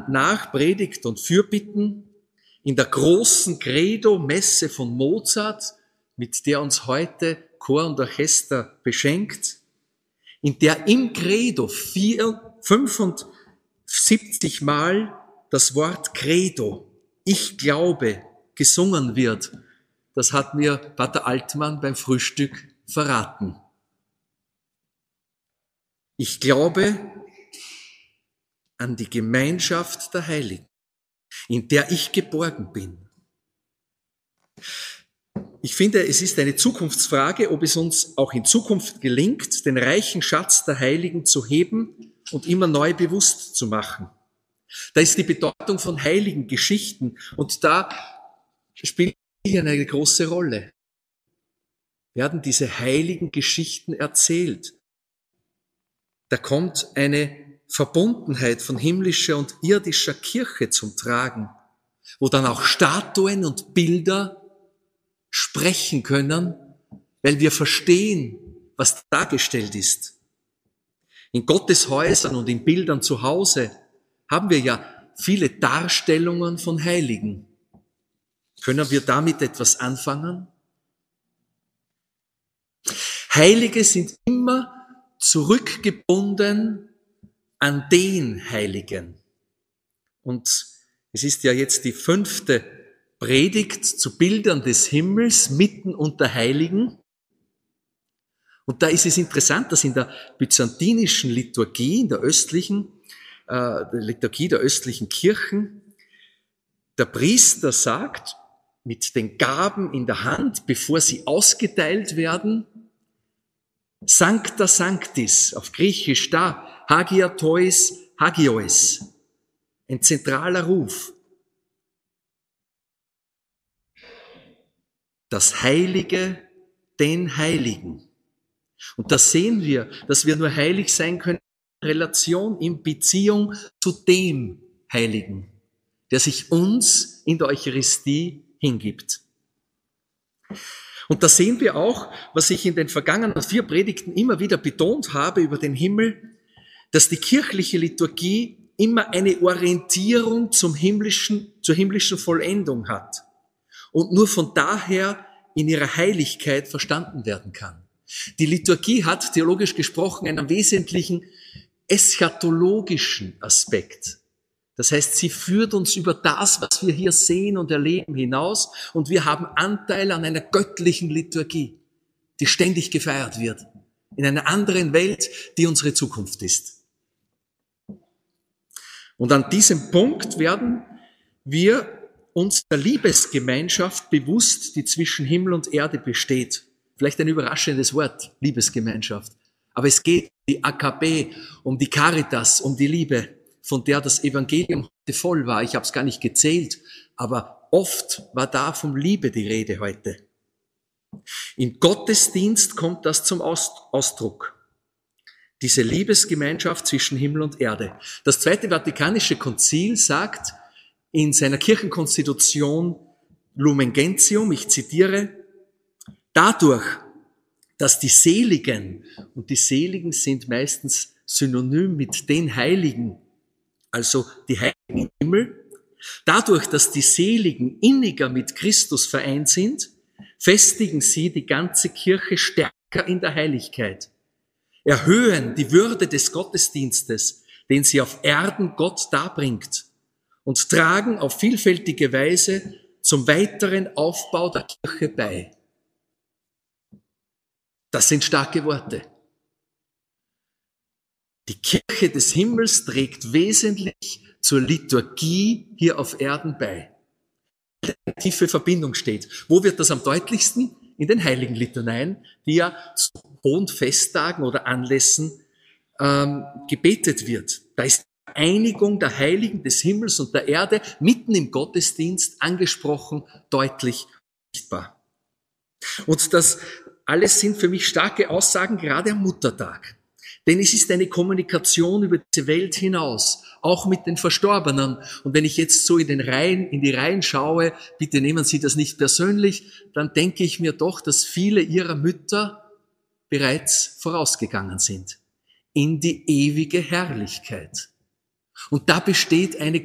nach Predigt und Fürbitten in der großen Credo-Messe von Mozart, mit der uns heute Chor und Orchester beschenkt, in der im Credo 75 Mal das Wort Credo, ich glaube, gesungen wird. Das hat mir Pater Altmann beim Frühstück verraten. Ich glaube an die Gemeinschaft der Heiligen, in der ich geborgen bin. Ich finde, es ist eine Zukunftsfrage, ob es uns auch in Zukunft gelingt, den reichen Schatz der Heiligen zu heben und immer neu bewusst zu machen. Da ist die Bedeutung von heiligen Geschichten und da spielt hier eine große Rolle. Werden diese heiligen Geschichten erzählt? Da kommt eine Verbundenheit von himmlischer und irdischer Kirche zum Tragen, wo dann auch Statuen und Bilder sprechen können, weil wir verstehen, was dargestellt ist. In Gotteshäusern und in Bildern zu Hause haben wir ja viele Darstellungen von Heiligen. Können wir damit etwas anfangen? Heilige sind immer zurückgebunden an den Heiligen. Und es ist ja jetzt die 5. Predigt zu Bildern des Himmels mitten unter Heiligen. Und da ist es interessant, dass in der byzantinischen Liturgie, in der östlichen Liturgie der östlichen Kirchen, der Priester sagt, mit den Gaben in der Hand, bevor sie ausgeteilt werden, Sancta Sanctis, auf Griechisch da, Hagia Tois, Hagiois, ein zentraler Ruf. Das Heilige, den Heiligen. Und da sehen wir, dass wir nur heilig sein können in Relation, in Beziehung zu dem Heiligen, der sich uns in der Eucharistie hingibt. Und da sehen wir auch, was ich in den vergangenen 4 Predigten immer wieder betont habe über den Himmel, dass die kirchliche Liturgie immer eine Orientierung zur himmlischen Vollendung hat und nur von daher in ihrer Heiligkeit verstanden werden kann. Die Liturgie hat, theologisch gesprochen, einen wesentlichen eschatologischen Aspekt. Das heißt, sie führt uns über das, was wir hier sehen und erleben, hinaus und wir haben Anteil an einer göttlichen Liturgie, die ständig gefeiert wird, in einer anderen Welt, die unsere Zukunft ist. Und an diesem Punkt werden wir uns der Liebesgemeinschaft bewusst, die zwischen Himmel und Erde besteht. Vielleicht ein überraschendes Wort, Liebesgemeinschaft. Aber es geht um die Agape, um die Caritas, um die Liebe, von der das Evangelium heute voll war. Ich habe es gar nicht gezählt, aber oft war da von Liebe die Rede heute. Im Gottesdienst kommt das zum Ausdruck. Diese Liebesgemeinschaft zwischen Himmel und Erde. Das Zweite Vatikanische Konzil sagt in seiner Kirchenkonstitution Lumen Gentium, ich zitiere, dadurch, dass die Seligen, und die Seligen sind meistens synonym mit den Heiligen, also die Heiligen im Himmel, dadurch, dass die Seligen inniger mit Christus vereint sind, festigen sie die ganze Kirche stärker in der Heiligkeit, erhöhen die Würde des Gottesdienstes, den sie auf Erden Gott darbringt, und tragen auf vielfältige Weise zum weiteren Aufbau der Kirche bei. Das sind starke Worte. Die Kirche des Himmels trägt wesentlich zur Liturgie hier auf Erden bei. Eine tiefe Verbindung steht. Wo wird das am deutlichsten? In den heiligen Litaneien, die ja zu hohen Festtagen oder Anlässen gebetet wird. Da ist die Einigung der Heiligen des Himmels und der Erde mitten im Gottesdienst angesprochen, deutlich sichtbar. Und das alles sind für mich starke Aussagen, gerade am Muttertag. Denn es ist eine Kommunikation über diese Welt hinaus, auch mit den Verstorbenen. Und wenn ich jetzt so in die Reihen schaue, bitte nehmen Sie das nicht persönlich, dann denke ich mir doch, dass viele Ihrer Mütter bereits vorausgegangen sind in die ewige Herrlichkeit. Und da besteht eine